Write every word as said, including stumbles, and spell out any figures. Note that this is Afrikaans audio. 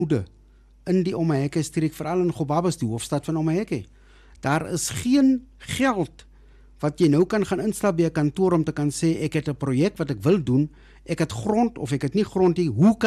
armoede in die Omaheke streek, veral in Gobabis, die hoofstad van Omaheke. Daar is geen geld wat jy nou kan gaan instap by 'n kantoor om te kan sê, ek het 'n projek wat ek wil doen, ek het grond of ek het nie grond nie, hoe kan